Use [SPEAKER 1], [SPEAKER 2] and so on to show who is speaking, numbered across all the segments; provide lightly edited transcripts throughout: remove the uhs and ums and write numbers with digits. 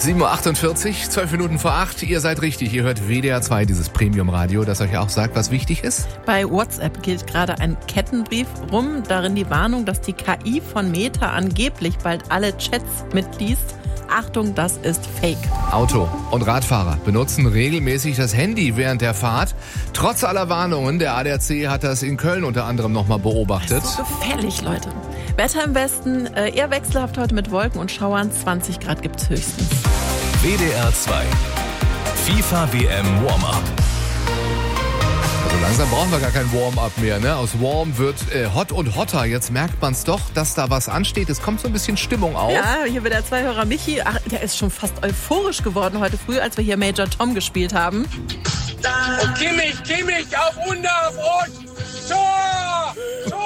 [SPEAKER 1] 7.48 Uhr, 12 Minuten vor 8. Ihr seid richtig, ihr hört WDR 2, dieses Premium-Radio, das euch auch sagt, was wichtig ist.
[SPEAKER 2] Bei WhatsApp geht gerade ein Kettenbrief rum, darin die Warnung, dass die KI von Meta angeblich bald alle Chats mitliest. Achtung, das ist Fake.
[SPEAKER 1] Auto- und Radfahrer benutzen regelmäßig das Handy während der Fahrt. Trotz aller Warnungen, der ADAC hat das in Köln unter anderem nochmal beobachtet.
[SPEAKER 2] Das ist so gefährlich, Leute. Wetter im Westen, eher wechselhaft heute mit Wolken und Schauern. 20 Grad gibt's höchstens.
[SPEAKER 3] WDR 2 FIFA WM Warm-Up.
[SPEAKER 1] Also langsam brauchen wir gar kein Warm-Up mehr, ne? Aus Warm wird hot und hotter. Jetzt merkt man's doch, dass da was ansteht. Es kommt so ein bisschen Stimmung auf.
[SPEAKER 2] Ja, hier wird der Zweihörer Michi. Ach, der ist schon fast euphorisch geworden heute früh, als wir hier Major Tom gespielt haben.
[SPEAKER 4] Und Kimmich, auf und! Tor!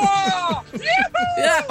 [SPEAKER 2] Ja.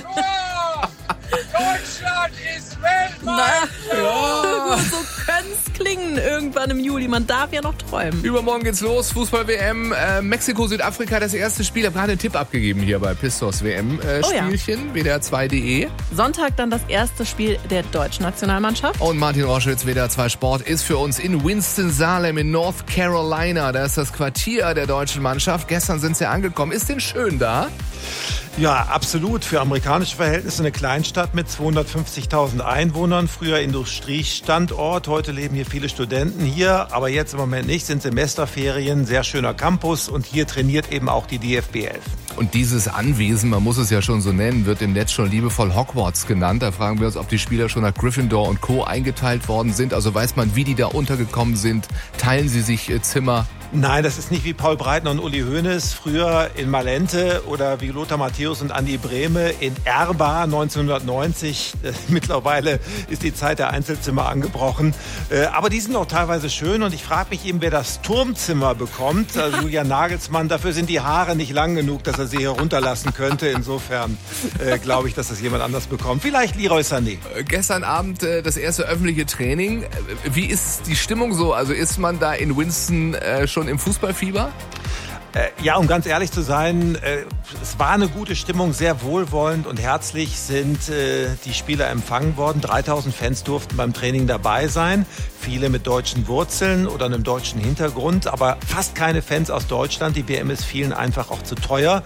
[SPEAKER 4] Tor! Deutschland ist Weltmeister!
[SPEAKER 2] Ja. So können's klingen irgendwann im Juli. Man darf ja noch träumen.
[SPEAKER 1] Übermorgen geht's los, Fußball-WM, Mexiko-Südafrika, das erste Spiel. Ich habe gerade einen Tipp abgegeben hier bei Pistos WM-Spielchen, WDR2.de.
[SPEAKER 2] Sonntag dann das erste Spiel der deutschen Nationalmannschaft.
[SPEAKER 1] Und Martin Orschwitz, WDR2 Sport, ist für uns in Winston-Salem in North Carolina. Da ist das Quartier der deutschen Mannschaft. Gestern sind sie angekommen. Ist denn schön da?
[SPEAKER 5] Ja, absolut. Für amerikanische Verhältnisse eine Kleinstadt mit 250.000 Einwohnern. Früher Industriestandort. Heute leben hier viele Studenten hier, aber jetzt im Moment nicht. Sind Semesterferien, sehr schöner Campus und hier trainiert eben auch die DFB 11.
[SPEAKER 1] Und dieses Anwesen, man muss es ja schon so nennen, wird im Netz schon liebevoll Hogwarts genannt. Da fragen wir uns, ob die Spieler schon nach Gryffindor und Co. eingeteilt worden sind. Also weiß man, wie die da untergekommen sind. Teilen sie sich Zimmer?
[SPEAKER 5] Nein, das ist nicht wie Paul Breitner und Uli Hoeneß früher in Malente oder wie Lothar Matthäus und Andi Brehme in Erba 1990. Mittlerweile ist die Zeit der Einzelzimmer angebrochen. Aber die sind auch teilweise schön und ich frage mich eben, wer das Turmzimmer bekommt. Also Julian Nagelsmann, dafür sind die Haare nicht lang genug, dass er sie hier runterlassen könnte. Insofern glaube ich, dass das jemand anders bekommt. Vielleicht Leroy Sané.
[SPEAKER 1] Gestern Abend das erste öffentliche Training. Wie ist die Stimmung so? Also ist man da in Winston schon im Fußballfieber?
[SPEAKER 5] Ja, um ganz ehrlich zu sein, es war eine gute Stimmung, sehr wohlwollend und herzlich sind die Spieler empfangen worden. 3000 Fans durften beim Training dabei sein, viele mit deutschen Wurzeln oder einem deutschen Hintergrund, aber fast keine Fans aus Deutschland. Die WM ist vielen einfach auch zu teuer.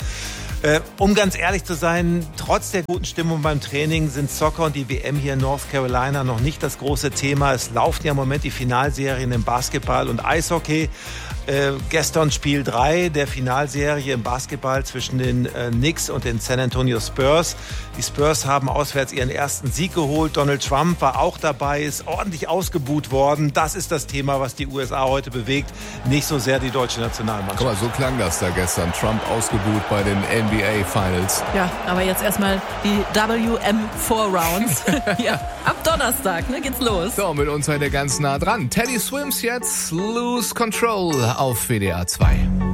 [SPEAKER 5] Um ganz ehrlich zu sein, trotz der guten Stimmung beim Training sind Soccer und die WM hier in North Carolina noch nicht das große Thema. Es laufen ja im Moment die Finalserien im Basketball und Eishockey. Gestern Spiel 3 der Finalserie im Basketball zwischen den Knicks und den San Antonio Spurs. Die Spurs haben auswärts ihren ersten Sieg geholt. Donald Trump war auch dabei, ist ordentlich ausgebuht worden. Das ist das Thema, was die USA heute bewegt. Nicht so sehr die deutsche Nationalmannschaft.
[SPEAKER 1] Guck mal, so klang das da gestern. Trump ausgebuht bei den NBA Finals.
[SPEAKER 2] Ja, aber jetzt erstmal die WM4 Rounds. Ja, ab Donnerstag, ne, geht's los.
[SPEAKER 1] So, mit uns seid ihr ganz nah dran. Teddy Swims jetzt, Lose Control auf WDR 2.